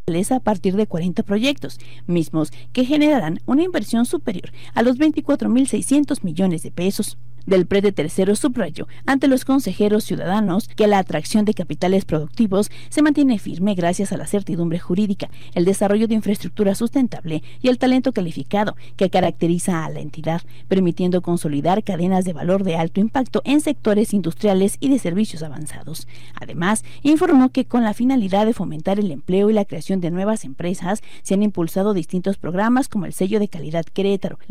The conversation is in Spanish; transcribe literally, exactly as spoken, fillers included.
a partir de cuarenta proyectos, mismos que generarán una inversión superior a los veinticuatro mil seiscientos millones de pesos. Del P R E de Tercero subrayó ante los consejeros ciudadanos que la atracción de capitales productivos se mantiene firme gracias a la certidumbre jurídica, el desarrollo de infraestructura sustentable y el talento calificado que caracteriza a la entidad, permitiendo consolidar cadenas de valor de alto impacto en sectores industriales y de servicios avanzados. Además, informó que con la finalidad de fomentar el empleo y la creación de nuevas empresas, se han impulsado distintos programas como el Sello de Calidad Querétaro,